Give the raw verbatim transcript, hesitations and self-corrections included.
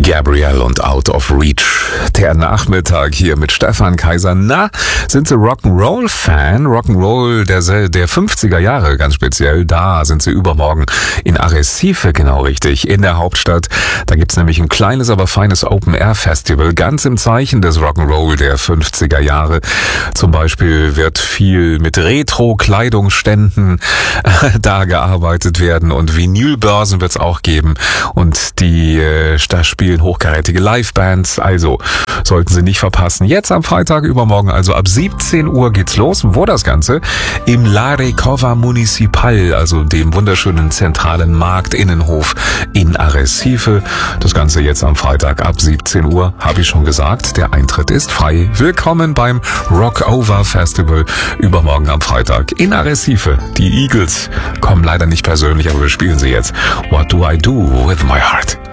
Gabrielle und Out of Reach. Der Nachmittag hier mit Stefan Kaiser. Na, sind Sie Rock'n'Roll-Fan? Rock'n'Roll der, der fünfziger Jahre ganz speziell. Da sind Sie übermorgen in Arrecife, genau richtig, in der Hauptstadt. Da gibt's nämlich ein kleines, aber feines Open-Air-Festival, ganz im Zeichen des Rock'n'Roll der fünfziger Jahre. Zum Beispiel wird viel mit Retro-Kleidungsständen äh, da gearbeitet werden und Vinylbörsen wird's auch geben. Und die äh, da spielen hochkarätige Livebands, also sollten Sie nicht verpassen. Jetzt am Freitag, übermorgen, also ab siebzehn Uhr geht's los. Wo das Ganze? Im La Recova Municipal, also dem wunderschönen zentralen Marktinnenhof in Arrecife. Das Ganze jetzt am Freitag ab siebzehn Uhr, habe ich schon gesagt. Der Eintritt ist frei. Willkommen beim Rockover Festival übermorgen am Freitag in Arrecife. Die Eagles kommen leider nicht persönlich, aber wir spielen sie jetzt. What do I do with my heart?